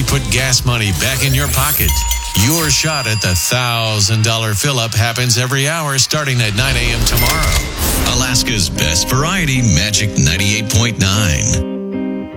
put gas money back in your pocket. Your shot at the $1,000 fill-up happens every hour starting at 9 a.m. tomorrow. Alaska's best variety, Magic 98.9.